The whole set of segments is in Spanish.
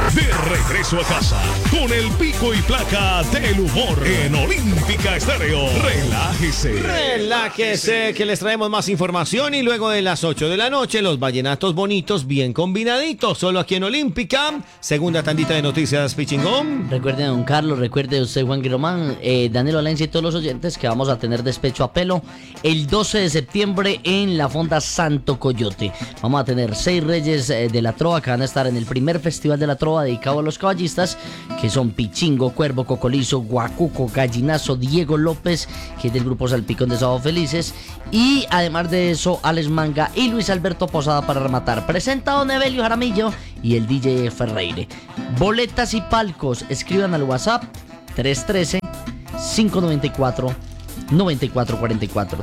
De regreso a casa con el pico y placa del humor en Olímpica Estéreo. Relájese, que les traemos más información y luego de las 8 de la noche los vallenatos bonitos bien combinaditos, solo aquí en Olímpica. Segunda tandita de noticias, Pichingón. Recuerde, don Carlos, recuerde usted, Juan Guiromán, Daniel Valencia y todos los oyentes que vamos a tener despecho a pelo el 12 de septiembre en la Fonda Santo Coyote. Vamos a tener 6 reyes de la trova que van a estar en el primer festival de la trova dedicado a los caballistas, que son Pichingo, Cuervo, Cocolizo, Guacuco, Gallinazo, Diego López, que es del grupo Salpicón de Sábado Felices, y además de eso, Alex Manga y Luis Alberto Posada para rematar. Presenta don Evelio Jaramillo y el DJ Ferreire. Boletas y palcos, escriban al WhatsApp 313-594-9444.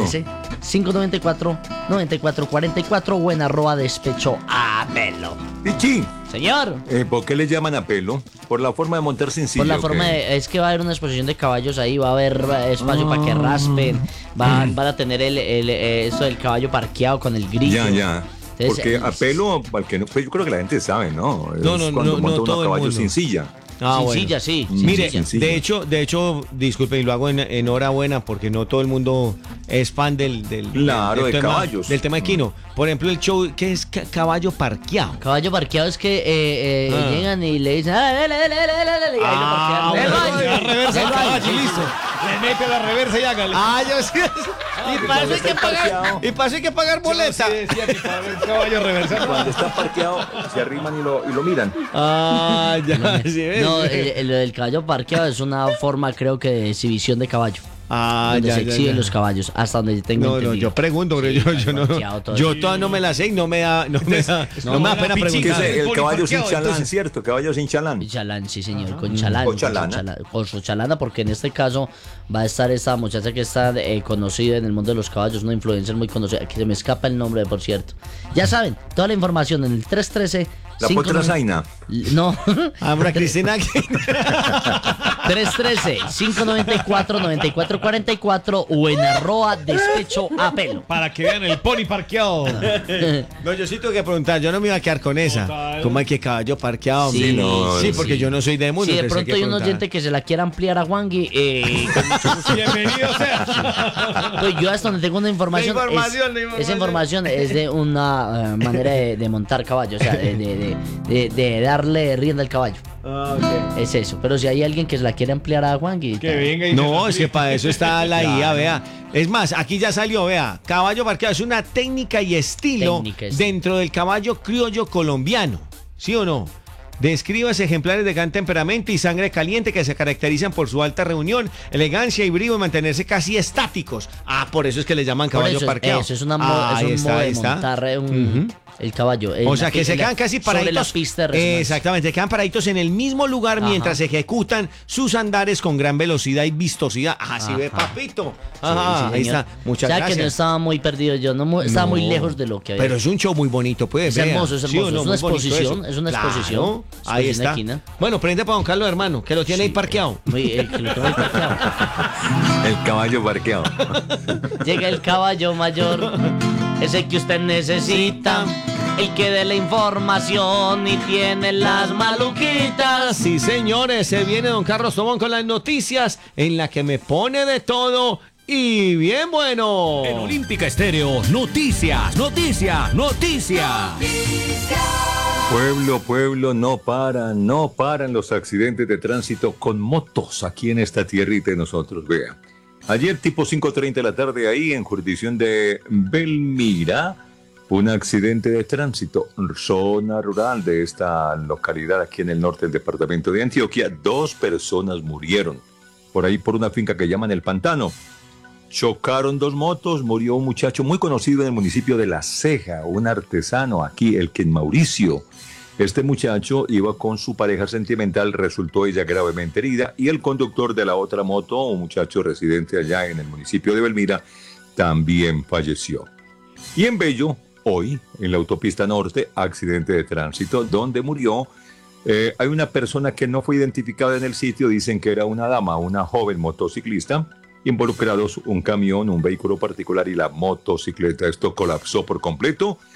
313-594-9444 o en @despecho a pelo. Pichi, Señor. ¿Por qué le llaman a pelo? ¿Por la forma de montar sencillo? Por la forma es que va a haber una exposición de caballos ahí, va a haber espacio para que raspen, van a tener eso del caballo parqueado con el grillo. Ya. Entonces, porque a pelo, porque no, pues yo creo que la gente sabe, ¿no? No, cuando monta uno todo a el caballo mundo. sin silla. Bueno. Sencilla, sí. Mire, sencilla. de hecho, disculpen, y lo hago en hora buena porque no todo el mundo es fan del Claro, de tema, caballos. del tema equino. Por ejemplo, el show, ¿qué es caballo parqueado? Caballo parqueado es que llegan y le dicen, dele, y ahí lo parquean. bueno, Delo ahí, la reversa del delo ahí. caballo, listo. Le mete la reversa y hágale. Yo sí. Y para eso hay que pagar. Y para eso hay que pagar boleta. Yo sí decía que para ver caballo reversado. Cuando está parqueado, se arriman y lo miran. Ya, sí ves. No, el caballo parqueado es una forma, creo que, de exhibición de caballo. Donde se exhiben los caballos, hasta donde tengo No, entendido. yo pregunto, pero yo no. parqueado todo. Yo todavía no me la sé y no me da pena Que preguntar. el caballo sin parqueado, chalán, entonces. ¿cierto? Caballo sin chalán. Chalán, sí señor, con chalán. O chalana. Con su chalana, porque en este caso va a estar esta muchacha que está conocida en el mundo de los caballos, una influencer muy conocida, que se me escapa el nombre, por cierto. Ya saben, toda la información en el 313. La potra Zaina. No. Abra Cristina. 313-594-9444 o en @despecho a pelo. Para que vean el pony parqueado. No, yo sí tengo que preguntar, yo no me iba a quedar con esa. Total. ¿Cómo hay que caballo parqueado? Sí, hombre? no, Sí, porque sí. yo no soy de mundo. Si de entonces hay pronto que hay un preguntar. oyente que se la quiera ampliar a Juangui, Bienvenido sea. pues yo hasta donde tengo una información, La información. esa información es de una manera de montar caballo, o sea, de darle rienda al caballo. Ok. Es eso, pero si hay alguien que se la quiere ampliar a Juangui, Que venga y No, se es que para eso está la IA, Claro. vea. Es más, aquí ya salió, vea. Caballo parqueado es una técnica y estilo dentro del caballo criollo colombiano. ¿Sí o no? Descríbase ejemplares de gran temperamento y sangre caliente que se caracterizan por su alta reunión, elegancia y brío y mantenerse casi estáticos. Por eso es que le llaman por caballo eso, parqueado. eso es una moda, Ahí es un está, modo ahí de está. montar el caballo. O sea, que se quedan casi paraditos. sobre la pista de resonancia. Exactamente, quedan paraditos en el mismo lugar Ajá. mientras ejecutan sus andares con gran velocidad y vistosidad. Así ve, papito. Ajá, Sí, ahí señor. está. Muchas ya gracias. que no estaba muy perdido yo, estaba muy No, lejos de lo que había. Pero es un show muy bonito, pues. Es vea. hermoso, es ¿Sí o hermoso. no? Es una Muy bonito exposición, eso. es una Claro, exposición. Ahí Exposición está. equina. Bueno, prende para don Carlos, hermano, que lo tiene ahí parqueado. Que lo tengo ahí parqueado. El caballo parqueado. Llega el caballo mayor, ese que usted necesita, el que dé la información y tiene las maluquitas. Sí, señores, se viene don Carlos Tobón con las noticias en la que me pone de todo y bien bueno. En Olímpica Estéreo, noticias. Pueblo, no paran los accidentes de tránsito con motos aquí en esta tierrita de nosotros, vea. Ayer tipo 5:30 de la tarde ahí en jurisdicción de Belmira, un accidente de tránsito, zona rural de esta localidad aquí en el norte del departamento de Antioquia. 2 personas murieron por ahí por una finca que llaman El Pantano. Chocaron 2 motos, murió un muchacho muy conocido en el municipio de La Ceja, un artesano aquí, el que Mauricio. Este muchacho iba con su pareja sentimental, resultó ella gravemente herida y el conductor de la otra moto, un muchacho residente allá en el municipio de Belmira, también falleció. Y en Bello, hoy, en la autopista norte, accidente de tránsito donde murió. Hay una persona que no fue identificada en el sitio, dicen que era una dama, una joven motociclista, involucrados un camión, un vehículo particular y la motocicleta. Esto colapsó por completo.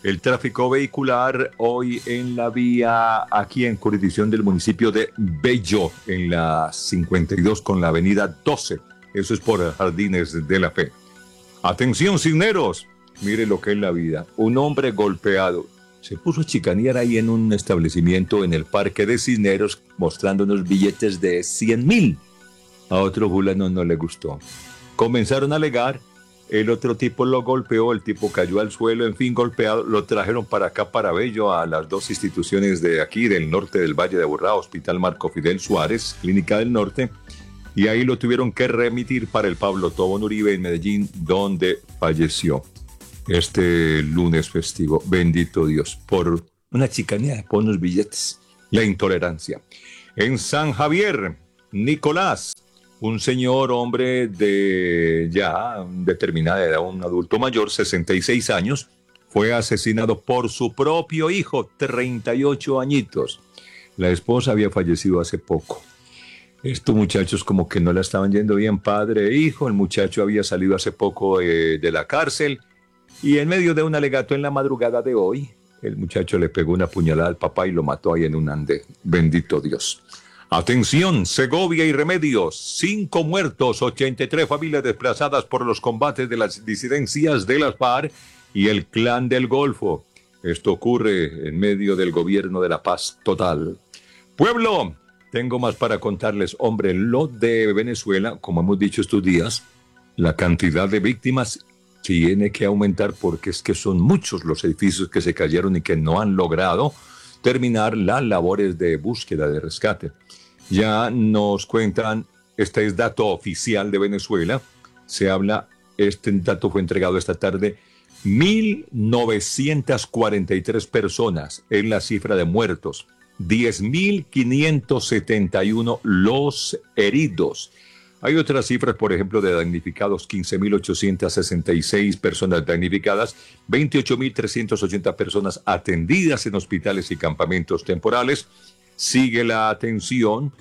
el tráfico vehicular hoy en la vía aquí en jurisdicción del municipio de Bello, en la 52 con la avenida 12. Eso es por Jardines de la Fe. Atención, Cisneros. Mire lo que es la vida. Un hombre golpeado se puso a chicanear ahí en un establecimiento en el parque de Cisneros mostrando unos billetes de 100.000. A otro fulano no le gustó. Comenzaron a alegar, el otro tipo lo golpeó, el tipo cayó al suelo, en fin, golpeado. Lo trajeron para acá, para Bello, a las dos instituciones de aquí, del norte del Valle de Aburrá, Hospital Marco Fidel Suárez, Clínica del Norte, y ahí lo tuvieron que remitir para el Pablo Tobón Uribe en Medellín, donde falleció este lunes festivo. Bendito Dios, por una chicanía, por unos billetes, la intolerancia. En San Javier, Nicolás, un señor, hombre de ya determinada edad, un adulto mayor, 66 años, fue asesinado por su propio hijo, 38 añitos. La esposa había fallecido hace poco. Estos muchachos como que no la estaban yendo bien, padre e hijo. El muchacho había salido hace poco de la cárcel y en medio de un alegato en la madrugada de hoy, el muchacho le pegó una puñalada al papá y lo mató ahí en un andén. Bendito Dios. Atención, Segovia y Remedios, 5 muertos, 83 familias desplazadas por los combates de las disidencias de las FARC y el Clan del Golfo. Esto ocurre en medio del gobierno de la paz total. Pueblo, tengo más para contarles. Hombre, lo de Venezuela, como hemos dicho estos días, la cantidad de víctimas tiene que aumentar porque es que son muchos los edificios que se cayeron y que no han logrado terminar las labores de búsqueda, de rescate. Ya nos cuentan, este es dato oficial de Venezuela, se habla, este dato fue entregado esta tarde, 1.943 personas es la cifra de muertos, 10.571 los heridos. Hay otras cifras, por ejemplo, de damnificados, 15.866 personas damnificadas, 28.380 personas atendidas en hospitales y campamentos temporales. Sigue la atención,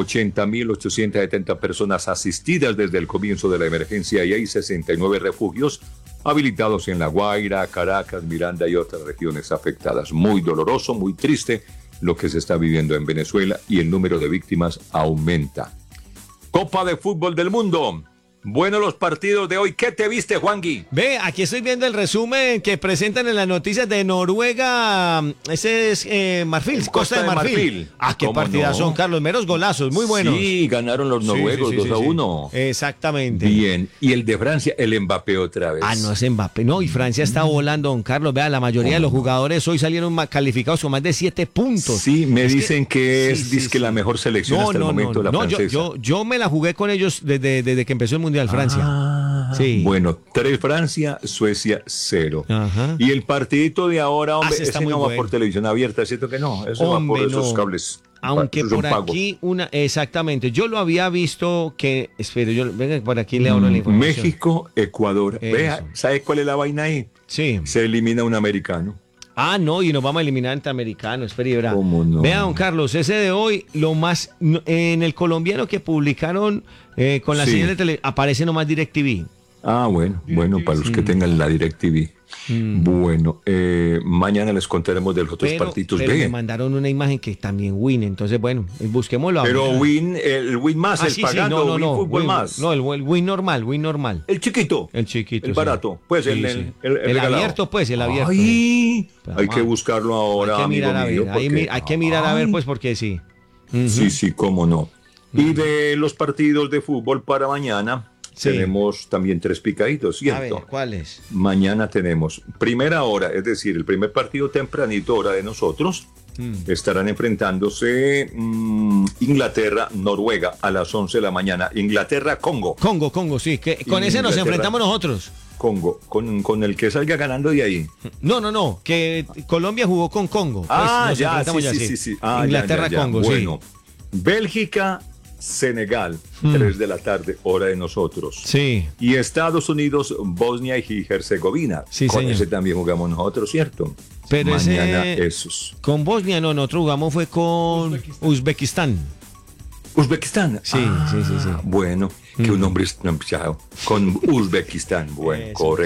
80.870 personas asistidas desde el comienzo de la emergencia y hay 69 refugios habilitados en La Guaira, Caracas, Miranda y otras regiones afectadas. Muy doloroso, muy triste lo que se está viviendo en Venezuela y el número de víctimas aumenta. Copa de Fútbol del Mundo. Bueno, los partidos de hoy. ¿Qué te viste, Juangui? Ve, aquí estoy viendo el resumen que presentan en las noticias de Noruega. Ese es Marfil, Costa de Marfil. Ah, qué partidas son, Carlos. Meros golazos, muy buenos. Sí, ganaron los noruegos 2-1. Exactamente. Bien. Y el de Francia, el Mbappé otra vez. Ah, no es Mbappé. No, y Francia está volando, don Carlos. Vea, la mayoría de los jugadores hoy salieron calificados con más de 7 puntos. Sí, me dicen que es la mejor selección hasta el momento, la francesa. Yo me la jugué con ellos desde que empezó el Mundial. Francia. Sí. Bueno, 3 Francia, Suecia 0. Ajá. Y el partidito de ahora, hombre, ese está ese muy no va bueno. por televisión abierta, ¿cierto que no? Eso Hombre, va por esos no. cables. Aunque esos son por pagos. aquí exactamente, yo lo había visto que, espere, venga, por aquí le abro la información. México, Ecuador. Eso. Vea, ¿sabe cuál es la vaina ahí? Sí. Se elimina un americano. Ah, no, y nos vamos a eliminar entre americanos, espere y verá. ¿Cómo no? Vea, don Carlos, ese de hoy, lo más, en el colombiano que publicaron con la señal de tele, aparece nomás DirecTV. Ah, bueno, para los que tengan la DirecTV. Bueno, mañana les contaremos de los otros partidos. Pero me mandaron una imagen que también Win, entonces bueno, busquémoslo. Pero Win, el Win más, el pagando, Win Fútbol más. No, el Win normal. El chiquito. El chiquito. El sí. barato. Pues Sí, el abierto, pues, el abierto. Ay, Pero, hay que buscarlo ahora, hay que mirar amigo a ver, mío, hay que mirar a ver, pues, porque sí. Sí, cómo no. Y de los partidos de fútbol para mañana, tenemos también 3 picaditos, ¿cierto? A ver, ¿cuáles? Mañana tenemos primera hora, es decir, el primer partido tempranito, hora de nosotros, estarán enfrentándose Inglaterra-Noruega a las 11 de la mañana. Inglaterra-Congo. Congo, sí, que con ese nos enfrentamos nosotros. Congo, con el que salga ganando de ahí. No, que Colombia jugó con Congo. Ah, pues, sí. Inglaterra-Congo, bueno, sí. Bélgica, Senegal, 3 de la tarde, hora de nosotros. Sí. Y Estados Unidos, Bosnia y Herzegovina. Sí, con señor. ese también jugamos nosotros, ¿cierto? Pero mañana ese, esos. Con Bosnia no, nosotros jugamos fue con Uzbekistán. Uzbekistán. Sí. Bueno, que un hombre estrambillado. Con Uzbekistán. Bueno, Eso. correcto.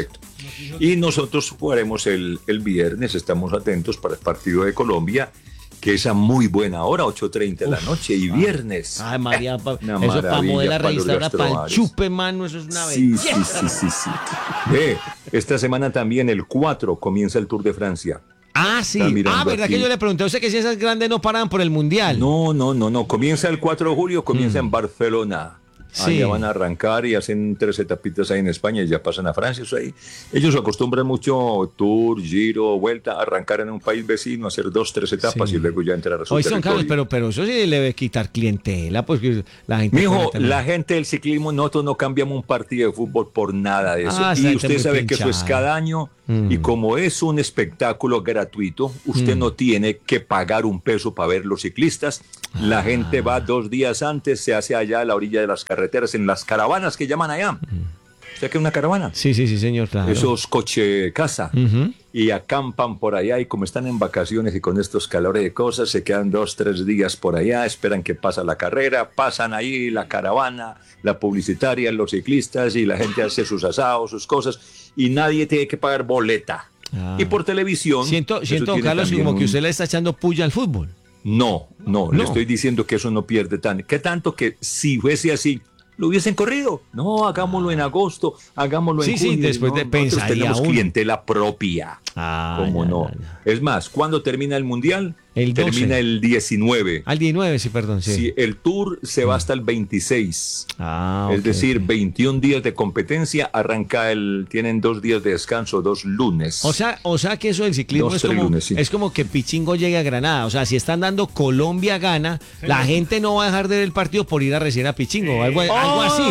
Y nosotros jugaremos el viernes, estamos atentos para el partido de Colombia, que es a muy buena hora, 8:30 de la noche, y viernes. Ay, María, Una eso para maravilla mover la para los registradora, para el gastrobares. chupe, mano, eso es una Sí, belleza. sí. Esta semana también, el 4, comienza el Tour de Francia. Ah, sí. Está mirando ¿Verdad aquí. que yo le pregunté a usted que si esas grandes no paraban por el Mundial? No. Comienza el 4 de julio, comienza en Barcelona. Sí. Allá van a arrancar y hacen 3 etapitas ahí en España y ya pasan a Francia. Eso ahí. Ellos acostumbran mucho Tour, Giro, Vuelta, a arrancar en un país vecino, hacer 2, 3 etapas Sí. y luego ya entrar a su Oye, Juan Carlos, territorio. pero eso sí le debe quitar clientela, porque la gente... Mijo, puede tener- la gente del ciclismo, nosotros no cambiamos un partido de fútbol por nada de eso. Ah, esa Y gente usted muy sabe que eso es pinchada. cada año. Y como es un espectáculo gratuito, usted no tiene que pagar un peso para ver los ciclistas. La gente va 2 días antes, se hace allá a la orilla de las carreteras, en las caravanas que llaman allá. ¿Usted qué es una caravana? Sí, señor, claro. Esos coche casa. Ujú. Y acampan por allá y como están en vacaciones y con estos calores de cosas, se quedan 2, 3 días por allá, esperan que pasa la carrera, pasan ahí la caravana, la publicitaria, los ciclistas y la gente hace sus asados, sus cosas y nadie tiene que pagar boleta. Ah. Y por televisión... Siento, eso tiene Carlos, también como que un- usted le está echando puya al fútbol. No, No. le estoy diciendo que eso no pierde tanto. ¿Qué tanto que si fuese así, lo hubiesen corrido? No, hagámoslo en agosto, hagámoslo en Sí, junio. después No, de nosotros pensaría tenemos uno. clientela propia. Ah, ¿Cómo ya, no? ya. Es más, ¿cuándo termina el Mundial? El 12. Termina el 19. Al 19, sí, perdón, sí. Sí, el Tour se va hasta el 26. Ah, Es ok, decir, ok. 21 días de competencia, tienen 2 días de descanso, 2 lunes. O sea que eso del ciclismo 2, es 3 como, lunes, sí. es como que Pichingo llegue a Granada. O sea, si están dando Colombia gana, la gente no va a dejar de ver el partido por ir a recibir a Pichingo. Algo así.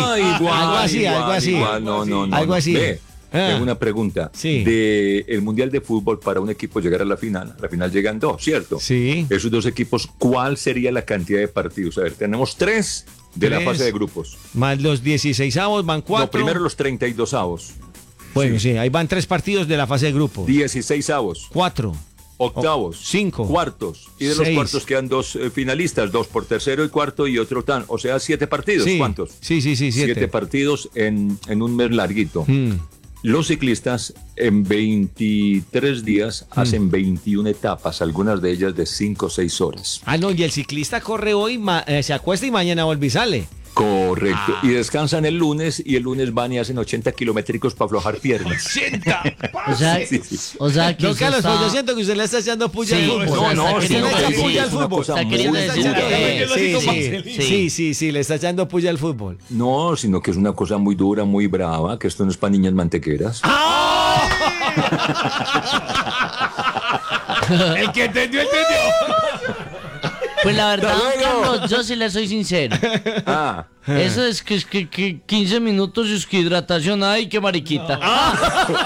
Algo así. Igual, no. Algo así. Ve, Ah. tengo una pregunta. Sí. De el Mundial de Fútbol, para un equipo llegar a la final llegan 2, ¿cierto? Sí. Esos 2 equipos, ¿cuál sería la cantidad de partidos? A ver, tenemos 3 de la 3. fase de grupos. Más los 16avos van 4. No, primero los 32avos, Bueno, sí, ahí van 3 partidos de la fase de grupo. 16avos, 4. octavos, 5. cuartos. Y de los 6. cuartos quedan 2 finalistas, 2 por tercero y cuarto y otro tan. O sea, 7 partidos. Sí. ¿Cuántos? Sí, 7 7. partidos en un mes larguito. Mm. Los ciclistas en 23 días hacen 21 etapas, algunas de ellas de 5 o 6 horas. Ah, no, y el ciclista corre hoy, se acuesta y mañana vuelve y sale. Correcto. Y descansan el lunes y el lunes van y hacen 80 kilométricos para aflojar piernas. O sea, Sí. o sea que Don usted Carlos, está- pues yo siento que usted le está echando puya Sí, al o fútbol. sea, está Usted queriendo le echa decir- puya al es una fútbol. cosa Está muy queriendo decir dura. que- Sí, le está echando puya al fútbol. No, sino que es una cosa muy dura, muy brava, que esto no es para niñas mantequeras. El que entendió, entendió. Pues la verdad, Hasta don luego. Carlos, yo sí le soy sincero. Ah, Eso es que 15 minutos y es que hidratación, ay, qué mariquita.